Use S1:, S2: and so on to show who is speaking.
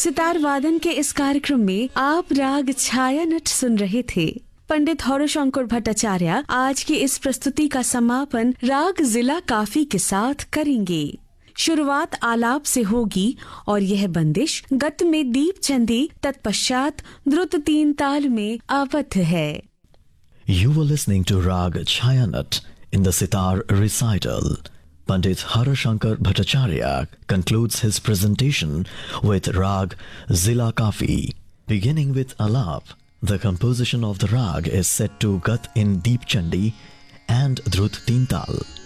S1: सितार वादन के इस कार्यक्रम में आप राग छाया नट सुन रहे थे। पंडित हौरशंकर भट्टाचार्य आज की इस प्रस्तुति का समापन राग जिला काफी के साथ करेंगे। शुरुआत आलाप से होगी और यह बंदिश गत में दीप चंदी, तत्पश्चात द्रुत तीन ताल में आबद्ध है।
S2: You were listening to Rag Chayanat in the sitar recital. Pandit Harashankar Bhattacharya concludes his presentation with Rag Zila Kafi. Beginning with Alap, the composition of the rag is set to Gat in Deep Chandi and Drut Teen Tal.